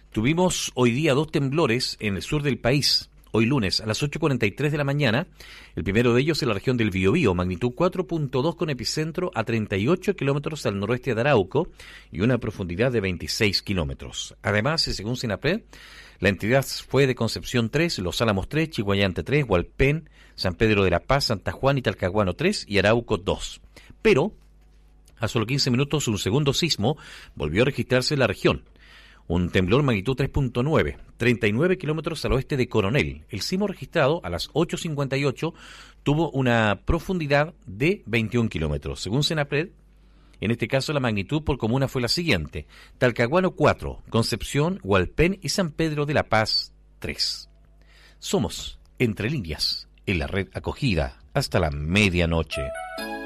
Tuvimos hoy día 2 temblores en el sur del país. Hoy lunes a las 8:43 de la mañana, el primero de ellos en la región del Biobío, magnitud 4.2 con epicentro a 38 kilómetros al noroeste de Arauco y una profundidad de 26 kilómetros. Además, según SENAPRED, la entidad fue de Concepción 3, Los Álamos 3, Chiguayante 3, Hualpén, San Pedro de la Paz, Santa Juana y Talcahuano 3 y Arauco 2. Pero, a solo 15 minutos, un segundo sismo volvió a registrarse en la región. Un temblor magnitud 3.9, 39 kilómetros al oeste de Coronel. El sismo registrado a las 8:58 tuvo una profundidad de 21 kilómetros. Según SENAPRED, en este caso la magnitud por comuna fue la siguiente: Talcahuano 4, Concepción, Hualpén y San Pedro de la Paz 3. Somos Entre Líneas, en la red acogida hasta la medianoche.